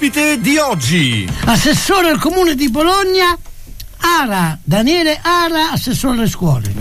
L'ospite di oggi, assessore al comune di Bologna, Daniele Ara, assessore alle scuole.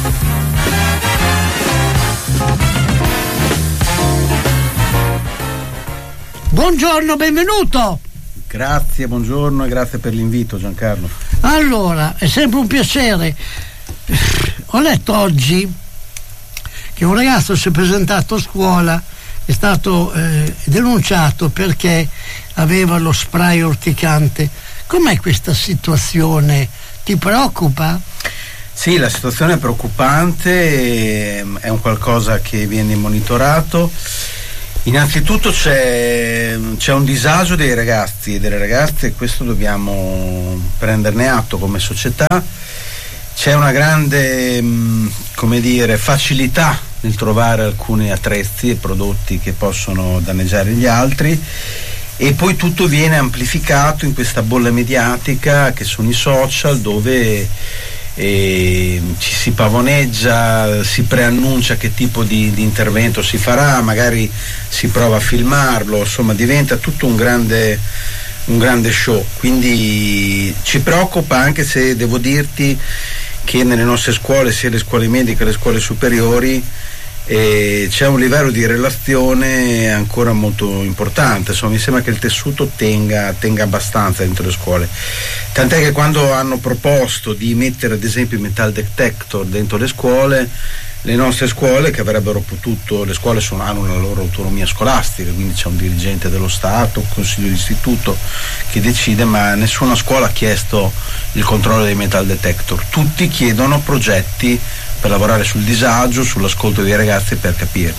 Buongiorno, benvenuto. Grazie, buongiorno e grazie per l'invito, Giancarlo. Allora, è sempre un piacere. Ho letto oggi che un ragazzo si è presentato a scuola, è stato denunciato perché aveva lo spray urticante. Com'è questa situazione? Ti preoccupa? Sì, la situazione è preoccupante, è un qualcosa che viene monitorato. Innanzitutto c'è un disagio dei ragazzi e delle ragazze, e questo dobbiamo prenderne atto come società. C'è una grande, facilità nel trovare alcuni attrezzi e prodotti che possono danneggiare gli altri, e poi tutto viene amplificato in questa bolla mediatica che sono i social, dove ci si pavoneggia, si preannuncia che tipo di intervento si farà, magari si prova a filmarlo, insomma diventa tutto un grande show. Quindi ci preoccupa, anche se devo dirti che nelle nostre scuole, sia le scuole medie che le scuole superiori, c'è un livello di relazione ancora molto importante. Insomma, mi sembra che il tessuto tenga abbastanza dentro le scuole, tant'è che quando hanno proposto di mettere ad esempio i metal detector dentro le scuole, le nostre scuole, che avrebbero potuto, le scuole hanno una loro autonomia scolastica, quindi c'è un dirigente dello Stato, un consiglio di istituto che decide, ma nessuna scuola ha chiesto il controllo dei metal detector. Tutti chiedono progetti per lavorare sul disagio, sull'ascolto dei ragazzi, per capirli.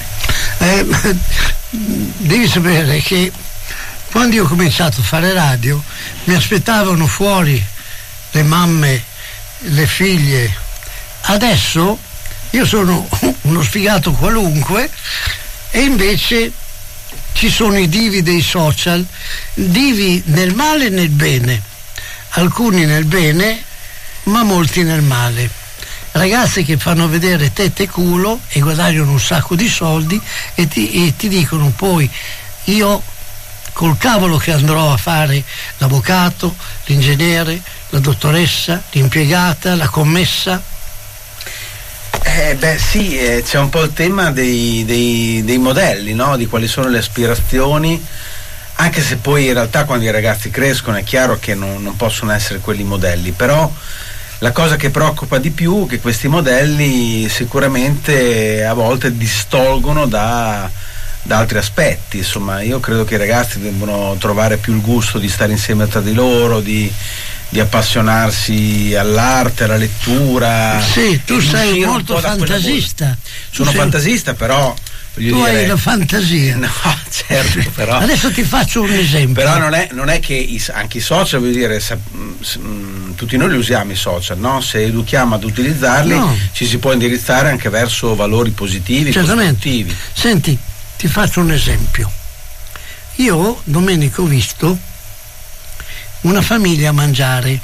Devi sapere che quando io ho cominciato a fare radio mi aspettavano fuori le mamme, le figlie. Adesso io sono uno sfigato qualunque, e invece ci sono i divi dei social, divi nel male e nel bene, alcuni nel bene ma molti nel male. Ragazzi che fanno vedere tette e culo e guadagnano un sacco di soldi e ti dicono poi: io col cavolo che andrò a fare l'avvocato, l'ingegnere, la dottoressa, l'impiegata, la commessa. Sì, c'è un po' il tema dei modelli, no? Di quali sono le aspirazioni, anche se poi in realtà quando i ragazzi crescono è chiaro che non possono essere quelli modelli, però la cosa che preoccupa di più è che questi modelli sicuramente a volte distolgono da altri aspetti. Insomma, io credo che i ragazzi debbano trovare più il gusto di stare insieme tra di loro, di appassionarsi all'arte, alla lettura. Sì, tu sei molto fantasista. Sono fantasista, però tu hai la fantasia. No, certo, però adesso ti faccio un esempio. Però non è che anche i social, voglio dire, tutti noi li usiamo i social, no? Se educhiamo ad utilizzarli, ci si può indirizzare anche verso valori positivi, costruttivi. Senti, ti faccio un esempio. Io domenica ho visto una famiglia a mangiare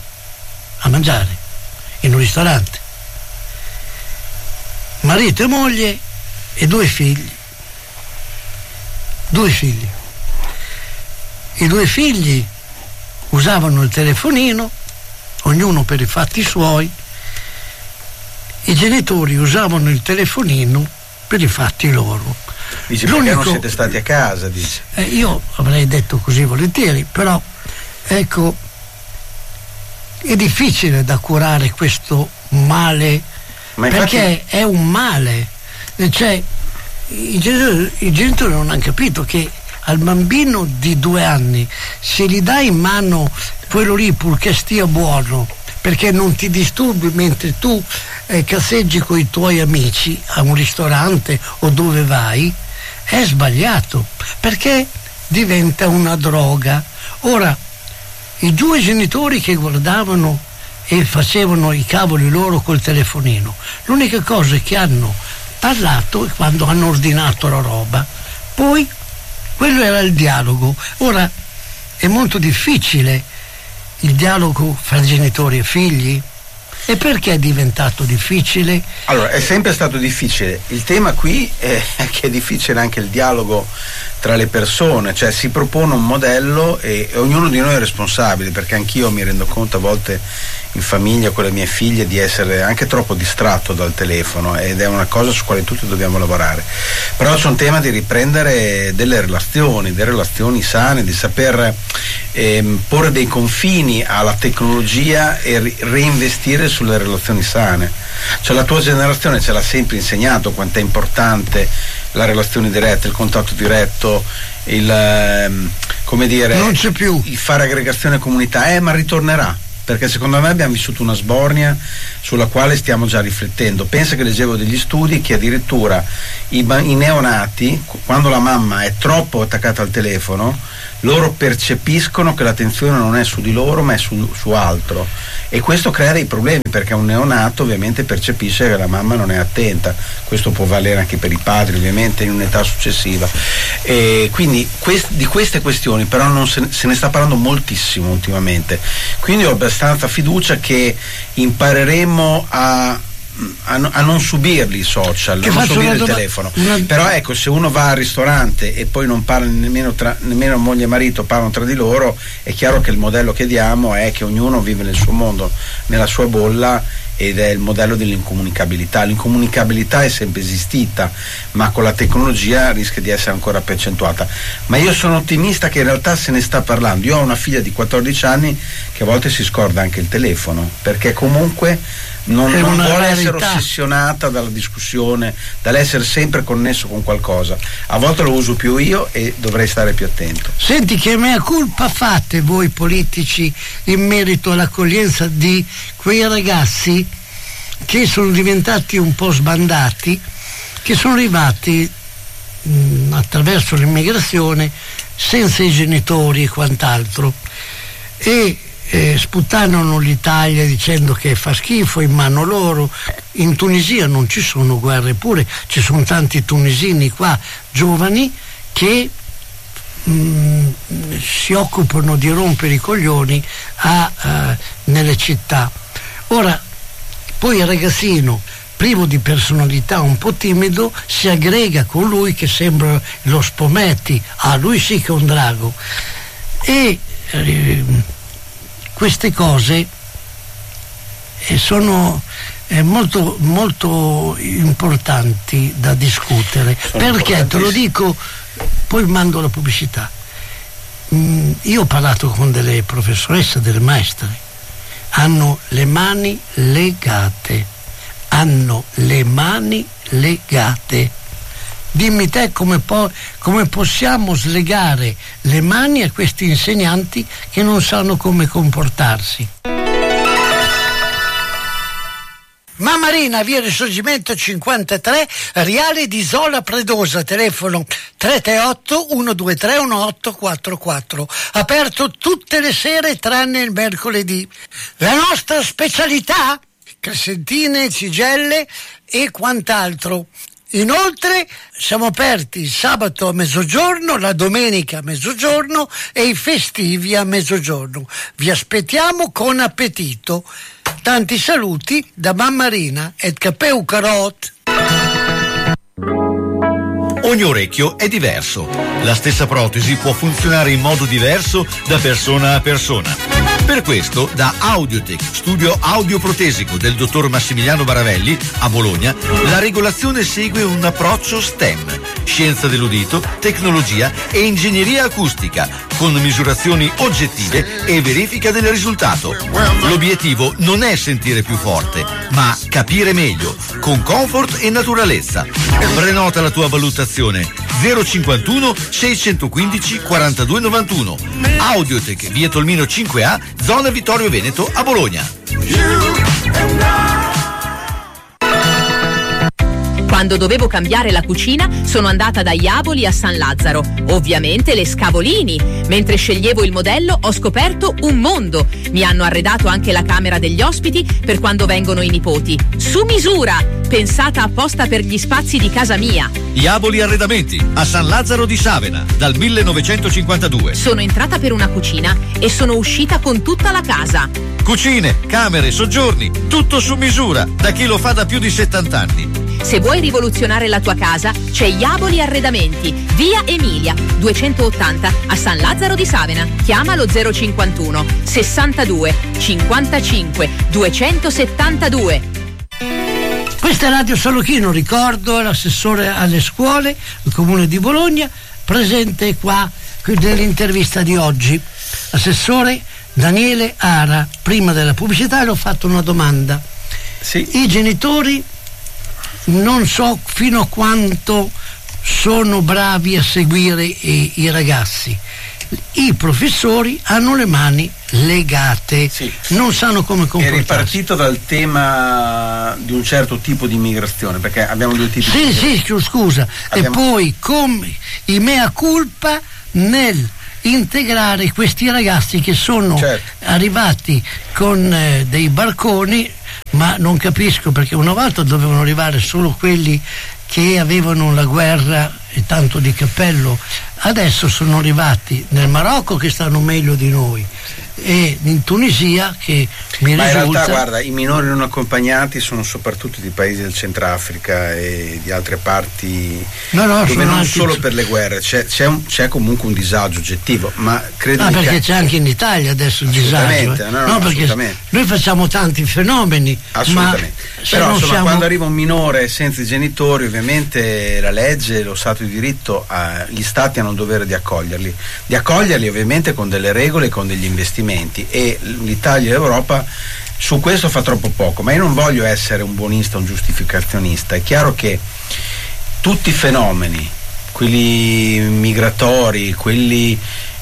in un ristorante, marito e moglie e due figli. I due figli usavano il telefonino, ognuno per i fatti suoi. I genitori usavano il telefonino per i fatti loro. Dice, perché non siete stati a casa, dice. Io avrei detto così volentieri, però ecco, è difficile da curare questo male, perché è un male. Cioè, i genitori non hanno capito che al bambino di 2 anni, se gli dai in mano quello lì, purché stia buono, perché non ti disturbi mentre tu casseggi con i tuoi amici a un ristorante o dove vai, è sbagliato, perché diventa una droga. Ora, i 2 genitori che guardavano e facevano i cavoli loro col telefonino, l'unica cosa che hanno parlato è quando hanno ordinato la roba, poi quello era il dialogo. Ora è molto difficile il dialogo fra genitori e figli. E perché è diventato difficile? Allora, è sempre stato difficile. Il tema qui è che è difficile anche il dialogo tra le persone, cioè si propone un modello e ognuno di noi è responsabile, perché anch'io mi rendo conto a volte in famiglia con le mie figlie di essere anche troppo distratto dal telefono, ed è una cosa su quale tutti dobbiamo lavorare. Però c'è un tema di riprendere delle relazioni sane, di saper porre dei confini alla tecnologia e reinvestire sulle relazioni sane. Cioè la tua generazione ce l'ha sempre insegnato quanto è importante la relazione diretta, il contatto diretto, come dire, non c'è più il fare aggregazione e comunità, ma ritornerà, perché secondo me abbiamo vissuto una sbornia sulla quale stiamo già riflettendo. Pensa che leggevo degli studi che addirittura i neonati, quando la mamma è troppo attaccata al telefono, loro percepiscono che l'attenzione non è su di loro ma è su altro, e questo crea dei problemi, perché un neonato ovviamente percepisce che la mamma non è attenta. Questo può valere anche per i padri ovviamente in un'età successiva, e quindi di queste questioni però non se ne sta parlando moltissimo ultimamente, quindi ho abbastanza fiducia che impareremo a non subirli i social, a non subire il telefono. Però ecco, se uno va al ristorante e poi non parla nemmeno moglie e marito, parlano tra di loro, è chiaro che il modello che diamo è che ognuno vive nel suo mondo, nella sua bolla, ed è il modello dell'incomunicabilità. L'incomunicabilità è sempre esistita, ma con la tecnologia rischia di essere ancora più accentuata. Ma io sono ottimista che in realtà se ne sta parlando. Io ho una figlia di 14 anni che a volte si scorda anche il telefono, perché comunque non vuole essere ossessionata dalla discussione, dall'essere sempre connesso con qualcosa. A volte lo uso più io e dovrei stare più attento. Senti, che mea culpa fate voi politici in merito all'accoglienza di quei ragazzi che sono diventati un po' sbandati, che sono arrivati attraverso l'immigrazione senza i genitori e quant'altro, e sputtanano l'Italia dicendo che fa schifo, in mano loro. In Tunisia non ci sono guerre, pure ci sono tanti tunisini qua giovani che si occupano di rompere i coglioni nelle città. Ora poi il ragazzino privo di personalità, un po' timido, si aggrega con lui che sembra lo Spometti, lui sì che è un drago, e queste cose sono molto, molto importanti da discutere, perché te lo dico, poi mando la pubblicità. Io ho parlato con delle professoresse, delle maestre, hanno le mani legate, Dimmi te come possiamo slegare le mani a questi insegnanti che non sanno come comportarsi. Mammarina, via Risorgimento 53, Riale di Isola Predosa, telefono 338 123 1844, aperto tutte le sere tranne il mercoledì. La nostra specialità? Crescentine, cigelle e quant'altro. Inoltre siamo aperti il sabato a mezzogiorno, la domenica a mezzogiorno e i festivi a mezzogiorno. Vi aspettiamo con appetito. Tanti saluti da Mammarina et Capeu Carot. Ogni orecchio è diverso. La stessa protesi può funzionare in modo diverso da persona a persona. Per questo, da Audiotech, studio audioprotesico del dottor Massimiliano Baravelli, a Bologna, la regolazione segue un approccio STEM, scienza dell'udito, tecnologia e ingegneria acustica, con misurazioni oggettive e verifica del risultato. L'obiettivo non è sentire più forte, ma capire meglio, con comfort e naturalezza. Prenota la tua valutazione 051 615 4291. Audiotech, via Tolmino 5A, zona Vittorio Veneto, a Bologna. Quando dovevo cambiare la cucina sono andata da Iaboli a San Lazzaro, ovviamente le Scavolini. Mentre sceglievo il modello ho scoperto un mondo. Mi hanno arredato anche la camera degli ospiti per quando vengono i nipoti, su misura, pensata apposta per gli spazi di casa mia. Iaboli Arredamenti, a San Lazzaro di Savena, dal 1952. Sono entrata per una cucina e sono uscita con tutta la casa. Cucine, camere, soggiorni, tutto su misura, da chi lo fa da più di 70 anni. Se vuoi rivoluzionare la tua casa, c'è Iaboli Arredamenti, via Emilia, 280 a San Lazzaro di Savena. Chiamalo 051 62 55 272. Questa è Radio Salochino, ricordo l'assessore alle scuole del Comune di Bologna, presente qua nell'intervista di oggi. Assessore Daniele Ara, prima della pubblicità le ho fatto una domanda. Sì. I genitori non so fino a quanto sono bravi a seguire i ragazzi. I professori hanno le mani legate, sì, non sanno come comportarsi. È ripartito dal tema di un certo tipo di immigrazione, perché abbiamo due tipi di immigrazione. Sì, scusa. E poi come i mea culpa nel integrare questi ragazzi che sono arrivati con dei barconi, ma non capisco perché una volta dovevano arrivare solo quelli che avevano la guerra e tanto di cappello, adesso sono arrivati nel Marocco che stanno meglio di noi e in Tunisia che mi risulta... Ma in realtà guarda, i minori non accompagnati sono soprattutto di paesi del Centrafrica e di altre parti dove non solo per le guerre c'è comunque un disagio oggettivo, ma credo perché c'è anche in Italia adesso il disagio perché noi facciamo tanti fenomeni, assolutamente, però insomma quando arriva un minore senza i genitori, ovviamente la legge, lo Stato di diritto, gli stati hanno il dovere di accoglierli ovviamente con delle regole e con degli investimenti, e l'Italia e l'Europa su questo fa troppo poco. Ma io non voglio essere un buonista, un giustificazionista. È chiaro che tutti i fenomeni, quelli migratori, quelli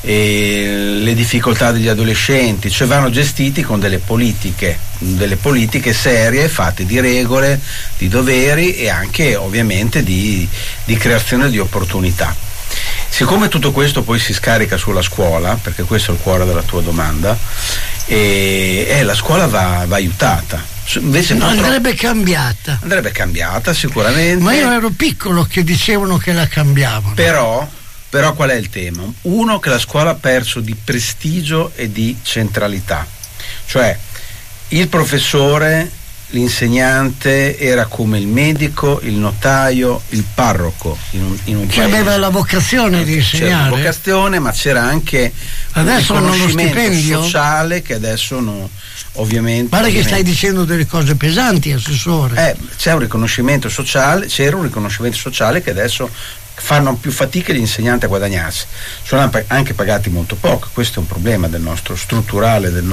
le difficoltà degli adolescenti, cioè vanno gestiti con delle politiche serie, fatte di regole, di doveri e anche ovviamente di creazione di opportunità. Siccome tutto questo poi si scarica sulla scuola, perché questo è il cuore della tua domanda, la scuola va aiutata. Invece andrebbe cambiata sicuramente. Ma io ero piccolo che dicevano che la cambiavano. Però qual è il tema? Uno, che la scuola ha perso di prestigio e di centralità, cioè il professore, l'insegnante era come il medico, il notaio, il parroco in un paese. Aveva la vocazione di insegnare. C'era la vocazione, ma c'era anche adesso un riconoscimento sociale che adesso non, ovviamente. Pare che stai dicendo delle cose pesanti, assessore. C'era un riconoscimento sociale che adesso fanno più fatica gli insegnanti a guadagnarsi, sono anche pagati molto poco. Questo è un problema strutturale del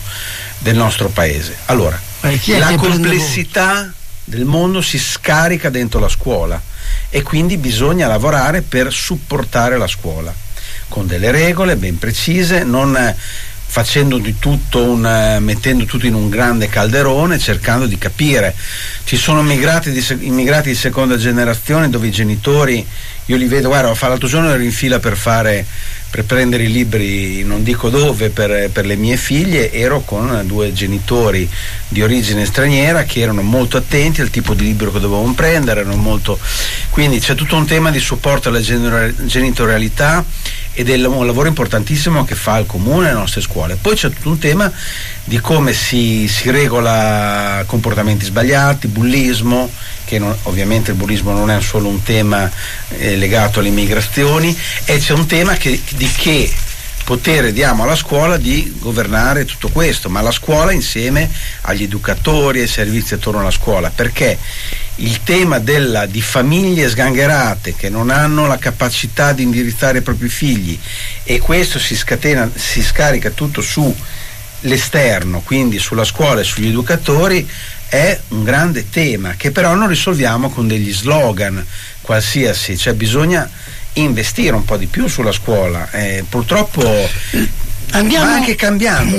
nostro paese. Allora, la complessità del mondo si scarica dentro la scuola e quindi bisogna lavorare per supportare la scuola con delle regole ben precise, non facendo di tutto mettendo tutto in un grande calderone, cercando di capire. Ci sono immigrati di seconda generazione dove i genitori, io li vedo, guarda, l'altro giorno ero in fila per prendere i libri, non dico dove, per le mie figlie, ero con due genitori di origine straniera che erano molto attenti al tipo di libro che dovevamo prendere, quindi c'è tutto un tema di supporto alla genitorialità ed è un lavoro importantissimo che fa il comune e le nostre scuole. Poi c'è tutto un tema di come si regola comportamenti sbagliati, bullismo, che ovviamente il bullismo non è solo un tema legato alle immigrazioni, e c'è un tema di che potere diamo alla scuola di governare tutto questo, ma la scuola insieme agli educatori e ai servizi attorno alla scuola, perché il tema di famiglie sgangherate che non hanno la capacità di indirizzare i propri figli, e questo si scarica tutto sull'esterno, quindi sulla scuola e sugli educatori, è un grande tema che però non risolviamo con degli slogan qualsiasi, cioè bisogna investire un po' di più sulla scuola, purtroppo va anche cambiando.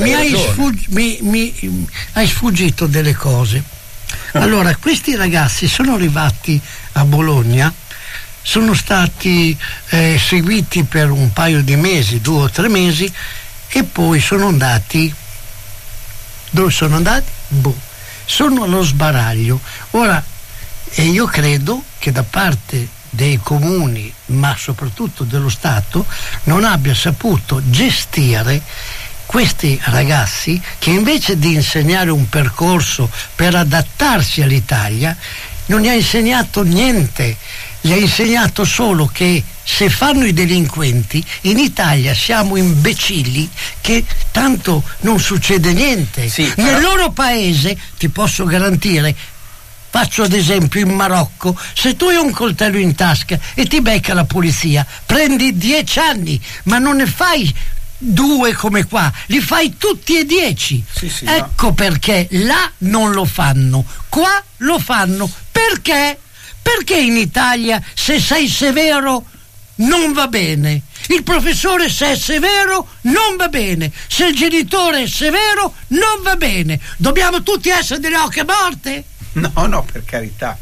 Mi hai sfuggito delle cose. Allora, questi ragazzi sono arrivati a Bologna, sono stati seguiti per un paio di mesi, 2 o 3 mesi, e poi sono andati. Dove sono andati? Sono allo sbaraglio. Ora, io credo che da parte dei comuni, ma soprattutto dello Stato, non abbia saputo gestire questi ragazzi che invece di insegnare un percorso per adattarsi all'Italia non gli ha insegnato niente, gli ha insegnato solo che se fanno i delinquenti in Italia siamo imbecilli, che tanto non succede niente. Sì, nel loro paese ti posso garantire, faccio ad esempio in Marocco, se tu hai un coltello in tasca e ti becca la polizia prendi 10 anni, ma non ne fai 2 come qua, li fai tutti e 10. Sì, ecco no. Perché là non lo fanno, qua lo fanno. Perché? Perché in Italia se sei severo non va bene, il professore se è severo non va bene, se il genitore è severo non va bene, dobbiamo tutti essere delle oche morte? No, per carità.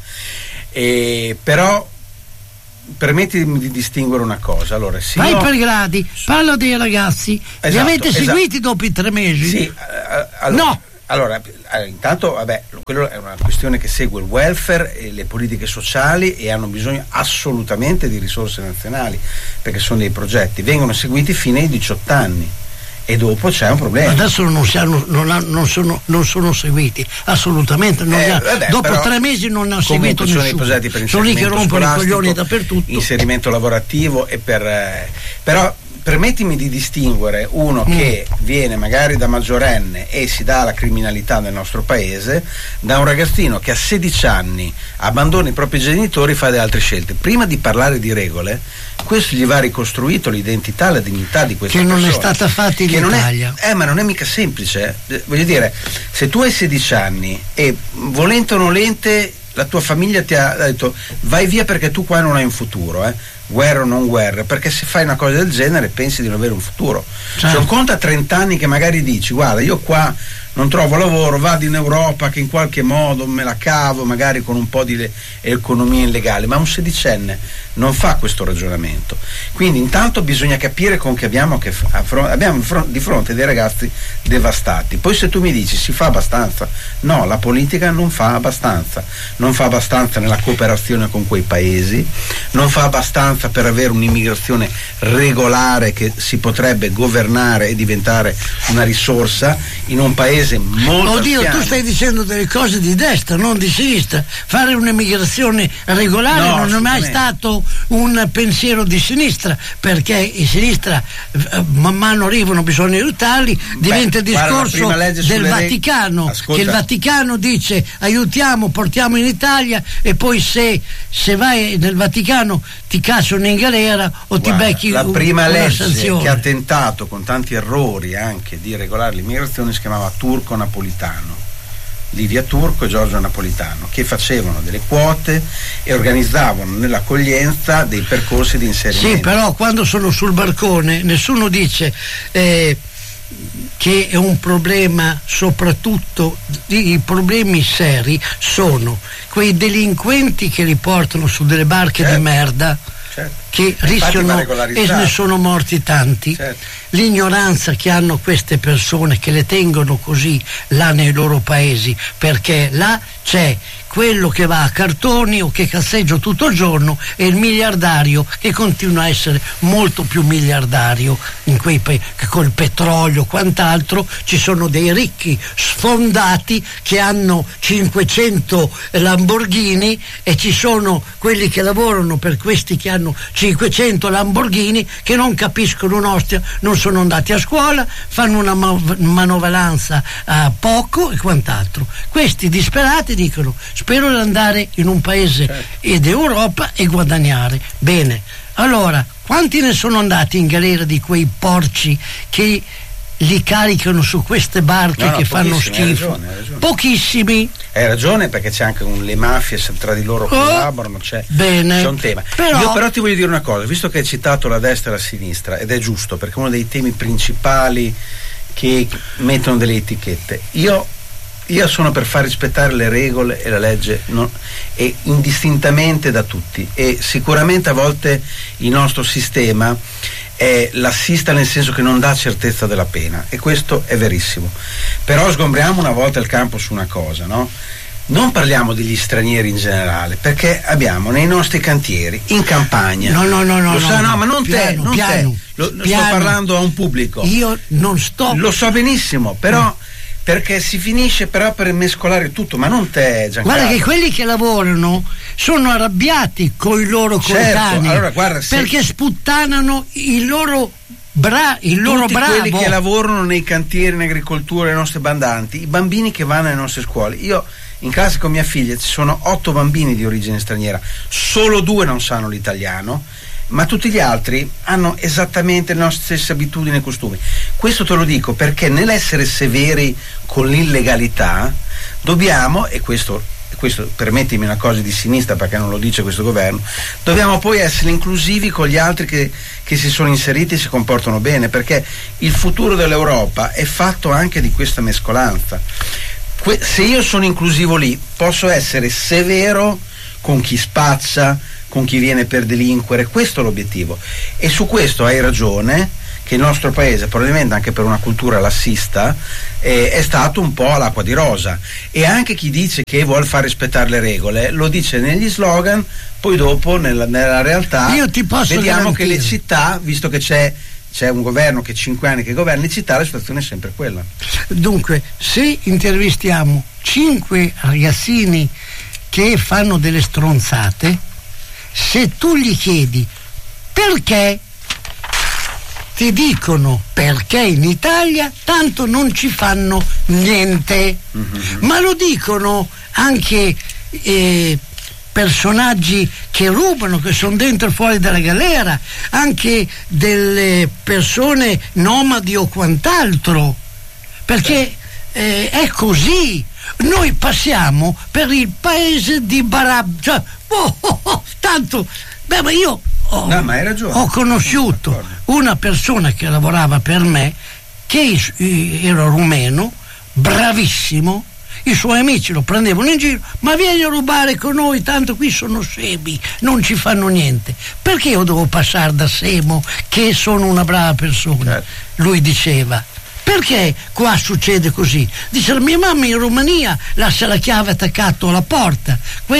Però permettimi di distinguere una cosa. Allora, sì, vai per gradi, parlo dei ragazzi. Li avete seguiti dopo i 3 mesi? Sì, allora, intanto, quello è una questione che segue il welfare e le politiche sociali e hanno bisogno assolutamente di risorse nazionali, perché sono dei progetti, vengono seguiti fino ai 18 anni e dopo c'è un problema. Adesso non sono seguiti assolutamente, dopo però, 3 mesi non hanno seguito nessuno. Sono i progetti per sono lì che rompono i coglioni dappertutto, inserimento lavorativo e però permettimi di distinguere uno che viene magari da maggiorenne e si dà alla criminalità nel nostro paese da un ragazzino che a 16 anni abbandona i propri genitori e fa delle altre scelte. Prima di parlare di regole, questo gli va ricostruito l'identità, la dignità di questa persona. Che non è stata fatta in Italia. Ma non è mica semplice. Voglio dire, se tu hai 16 anni e volente o nolente la tua famiglia ti ha detto vai via perché tu qua non hai un futuro, guerra o non guerra, perché se fai una cosa del genere pensi di non avere un futuro. Certo. Cioè, conta 30 anni che magari dici guarda io qua non trovo lavoro, vado in Europa che in qualche modo me la cavo magari con un po' di economia illegale, ma un 16enne non fa questo ragionamento. Quindi intanto bisogna capire con che abbiamo di fronte dei ragazzi devastati. Poi se tu mi dici si fa abbastanza, no, la politica non fa abbastanza nella cooperazione con quei paesi, non fa abbastanza per avere un'immigrazione regolare che si potrebbe governare e diventare una risorsa in un paese molto Oddio, tu stai dicendo delle cose di destra, non di sinistra. Fare un'immigrazione regolare non è mai stato un pensiero di sinistra, perché in sinistra man mano arrivano, bisogna aiutarli, diventa il discorso del Vaticano, che il Vaticano dice aiutiamo, portiamo in Italia e poi se vai nel Vaticano ti cacciano in galera o ti becchi la prima legge sanzione. Che ha tentato con tanti errori anche di regolare l'immigrazione si chiamava Turco Napolitano, Livia Turco e Giorgio Napolitano, che facevano delle quote e organizzavano nell'accoglienza dei percorsi di inserimento. Sì, però quando sono sul barcone nessuno dice che è un problema, soprattutto i problemi seri sono quei delinquenti che li portano su delle barche di merda, che rischiano e ne sono morti tanti. L'ignoranza che hanno queste persone che le tengono così là nei loro paesi, perché là c'è quello che va a cartoni o che casseggia tutto il giorno e il miliardario che continua a essere molto più miliardario in quei paesi, che col petrolio quant'altro. Ci sono dei ricchi sfondati che hanno 500 Lamborghini e ci sono quelli che lavorano per questi che hanno 500 Lamborghini che non capiscono un'ostia, non sono andati a scuola, fanno una manovalanza a poco e quant'altro. Questi disperati dicono spero di andare in un paese ed Europa e guadagnare. Bene, allora quanti ne sono andati in galera di quei porci che li caricano su queste barche che fanno schifo? Hai ragione. Pochissimi. Hai ragione, perché c'è anche le mafie tra di loro collaborano, c'è un tema. Io però ti voglio dire una cosa, visto che hai citato la destra e la sinistra, ed è giusto perché uno dei temi principali che mettono delle etichette, io sono per far rispettare le regole e la legge e indistintamente da tutti, e sicuramente a volte il nostro sistema è lassista nel senso che non dà certezza della pena, e questo è verissimo. Però sgombriamo una volta il campo su una cosa, no? non parliamo degli stranieri in generale, perché abbiamo nei nostri cantieri, in campagna. No, ma non piano, te. Sto parlando a un pubblico. Io non sto. Lo so benissimo, però. Perché si finisce però per mescolare tutto, ma non te, Giancarlo. Guarda che quelli che lavorano sono arrabbiati con i loro coetanei, allora, guarda, perché sputtanano il loro bravo. Quelli che lavorano nei cantieri, in agricoltura, i nostri bandanti, i bambini che vanno alle nostre scuole. Io in classe con mia figlia ci sono 8 bambini di origine straniera, solo 2 non sanno l'italiano, ma tutti gli altri hanno esattamente le nostre stesse abitudini e costumi. Questo te lo dico perché nell'essere severi con l'illegalità dobbiamo, e questo permettimi una cosa di sinistra perché non lo dice questo governo, dobbiamo poi essere inclusivi con gli altri che si sono inseriti e si comportano bene, perché il futuro dell'Europa è fatto anche di questa mescolanza. Se io sono inclusivo lì, posso essere severo con chi spaccia, con chi viene per delinquere, questo è l'obiettivo. E su questo hai ragione, che il nostro paese, probabilmente anche per una cultura lassista, è stato un po' all'acqua di rosa. E anche chi dice che vuole far rispettare le regole lo dice negli slogan, poi dopo nella realtà vediamo che le città, visto che c'è un governo che 5 anni che governa le città, la situazione è sempre quella. Dunque, se intervistiamo 5 ragazzini che fanno delle stronzate, se tu gli chiedi perché, ti dicono perché in Italia tanto non ci fanno niente. Ma lo dicono anche personaggi che rubano, che sono dentro e fuori dalla galera, anche delle persone nomadi o quant'altro, perché è così. Noi passiamo per il paese di Barab, cioè, tanto, ma io ma hai ragione. Ho conosciuto una persona che lavorava per me, che era rumeno, bravissimo, i suoi amici lo prendevano in giro, ma vieni a rubare con noi, tanto qui sono scemi, non ci fanno niente. Perché io devo passare da scemo che sono una brava persona? Certo. Lui diceva, perché qua succede così? Dice, la mia mamma in Romania lascia la chiave attaccata alla porta,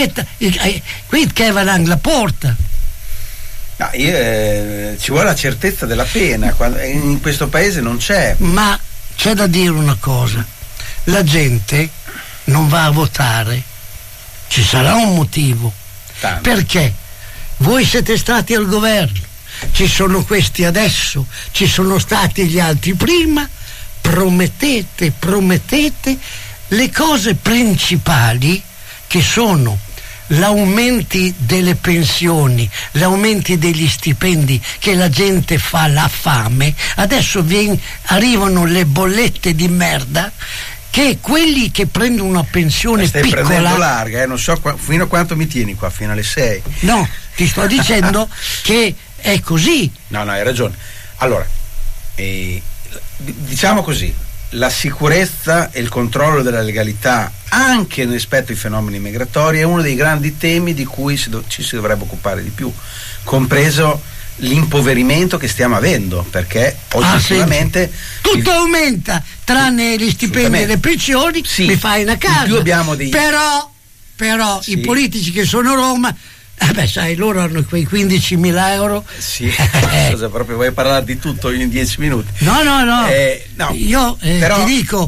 qui che va la porta. No, ci vuole la certezza della pena, in questo paese non c'è. Ma c'è da dire una cosa, la gente non va a votare, ci sarà un motivo. Tanto. Perché voi siete stati al governo, ci sono questi adesso, ci sono stati gli altri prima, promettete le cose principali, che sono l'aumenti delle pensioni, l'aumenti degli stipendi, che la gente fa la fame. Adesso arrivano le bollette di merda, che quelli che prendono una pensione stai piccola, prendendo larga, non so fino a quanto mi tieni qua, fino alle 6. No, ti sto dicendo che è così. No, hai ragione. Allora, diciamo così, la sicurezza e il controllo della legalità anche rispetto ai fenomeni migratori è uno dei grandi temi di cui ci si dovrebbe occupare di più, compreso l'impoverimento che stiamo avendo, perché oggettivamente tutto aumenta tranne gli stipendi e le pensioni. Sì, mi fai una casa. Però sì, i politici che sono a Roma, sai, loro hanno quei 15.000 euro. Sì, proprio vuoi parlare di tutto in 10 minuti? No. Io però, ti dico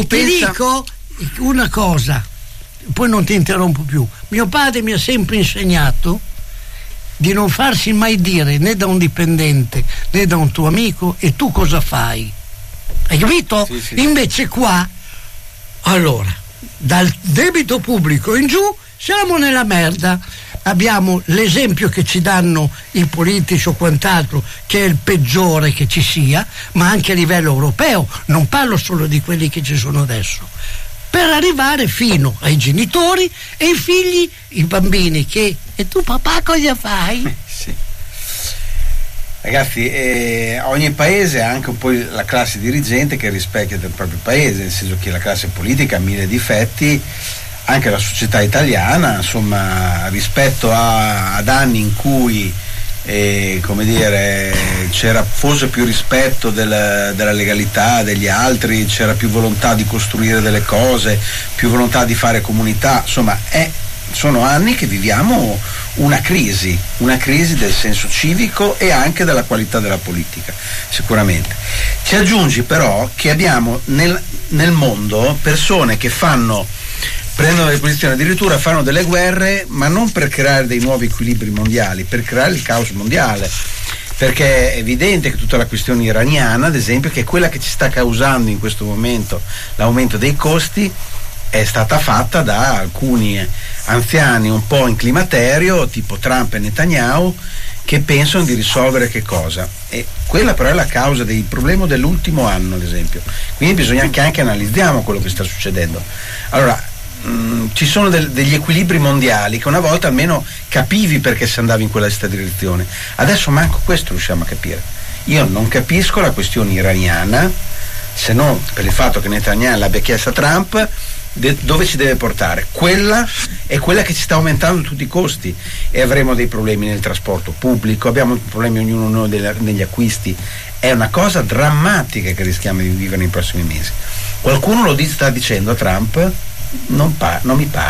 una cosa, poi non ti interrompo più. Mio padre mi ha sempre insegnato di non farsi mai dire né da un dipendente né da un tuo amico e tu cosa fai. Hai capito? Sì. Invece qua, allora, dal debito pubblico in giù siamo nella merda. Abbiamo l'esempio che ci danno i politici o quant'altro, che è il peggiore che ci sia, ma anche a livello europeo, non parlo solo di quelli che ci sono adesso, per arrivare fino ai genitori e ai figli, i bambini, che e tu papà cosa fai? Sì. Ragazzi, ogni paese ha anche un po' la classe dirigente che rispecchia il proprio paese, nel senso che la classe politica ha 1000 difetti, anche la società italiana, insomma, rispetto ad anni in cui come dire, c'era forse più rispetto della legalità degli altri, c'era più volontà di costruire delle cose, più volontà di fare comunità, insomma sono anni che viviamo una crisi del senso civico e anche della qualità della politica, sicuramente. Ci aggiungi però che abbiamo nel mondo persone che prendono delle posizioni, addirittura fanno delle guerre, ma non per creare dei nuovi equilibri mondiali, per creare il caos mondiale, perché è evidente che tutta la questione iraniana, ad esempio, che è quella che ci sta causando in questo momento l'aumento dei costi, è stata fatta da alcuni anziani un po' in climaterio, tipo Trump e Netanyahu, che pensano di risolvere che cosa? E quella però è la causa dei problemi dell'ultimo anno, ad esempio. Quindi bisogna che anche analizziamo quello che sta succedendo. Allora, ci sono degli equilibri mondiali che una volta almeno capivi perché si andava in quella direzione. Adesso manco questo riusciamo a capire. Io non capisco la questione iraniana, se non per il fatto che Netanyahu l'abbia chiesto a Trump, dove ci deve portare. Quella è quella che ci sta aumentando tutti i costi e avremo dei problemi nel trasporto pubblico, abbiamo problemi ognuno noi negli acquisti. È una cosa drammatica che rischiamo di vivere nei prossimi mesi. Qualcuno sta dicendo a Trump: non mi pare